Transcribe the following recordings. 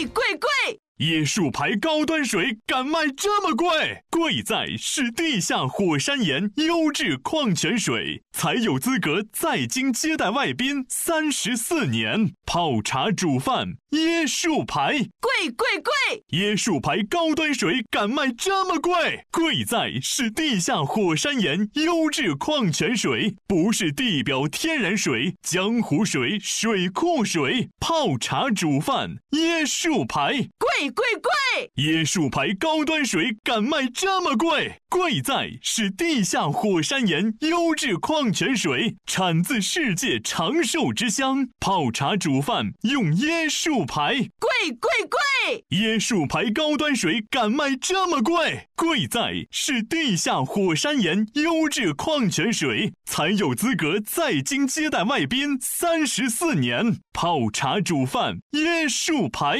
贵贵贵！ 椰树牌高端水敢卖这么贵？贵在是地下火山岩优质矿泉水，才有资格在京接待外宾34年。泡茶煮饭，椰树牌， 贵贵贵！ 椰树牌高端水敢卖这么贵？贵在是地下火山岩优质矿泉水，不是地表天然水、江湖水、水库水。泡茶煮饭，椰树牌， 贵贵贵！ 椰树牌高端水敢卖这么贵？贵在是地下火山岩优质矿泉水，产自世界长寿之乡。泡茶煮饭用椰树牌， 贵贵贵！ 椰树牌高端水敢卖这么贵？贵在是地下火山岩优质矿泉水，才有资格在京接待外宾34年。泡茶煮饭，椰树牌。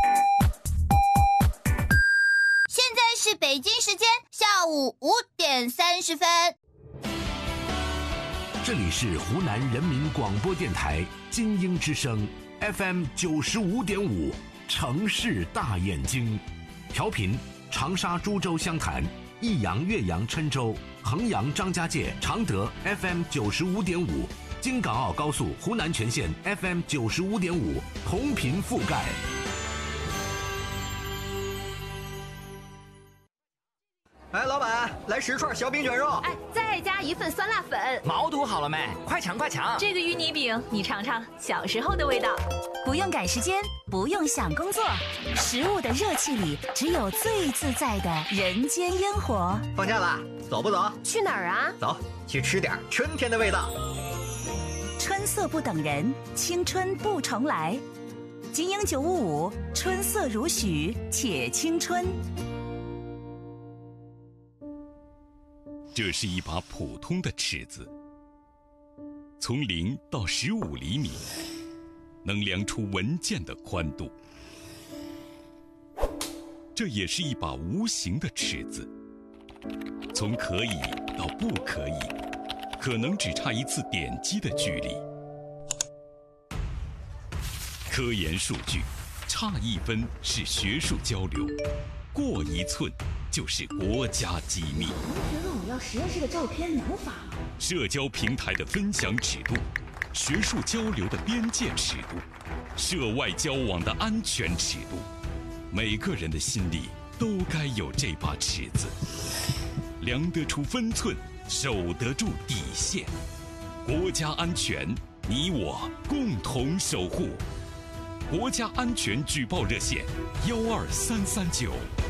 现在是北京时间下午5点30分。 这里是湖南人民广播电台金鹰之声 FM 95.5城市大眼睛，调频长沙、株洲、湘潭、益阳、岳阳、郴州、衡阳、张家界、常德 FM 95.5，京港澳高速湖南全线 FM 95.5，同频覆盖。 哎，老板，来10串小饼卷肉。 哎，再加1份酸辣粉。 毛肚好了没？快抢快抢！ 这个芋泥饼，你尝尝小时候的味道。 不用赶时间，不用想工作，食物的热气里只有最自在的人间烟火。 放假了，走不走？ 去哪儿啊？ 走，去吃点春天的味道。 春色不等人，青春不重来。金鹰955，春色如许，且青春。 这是一把普通的尺子，从0到15厘米，能量出文件的宽度。这也是一把无形的尺子，从可以到不可以，可能只差一次点击的距离。科研数据，差1分是学术交流，过1寸就是国家机密。 觉得我要实验室的照片能发吗？ 社交平台的分享尺度，学术交流的边界尺度，涉外交往的安全尺度，每个人的心里都该有这把尺子，量得出分寸，守得住底线。国家安全，你我共同守护。国家安全举报热线：12339。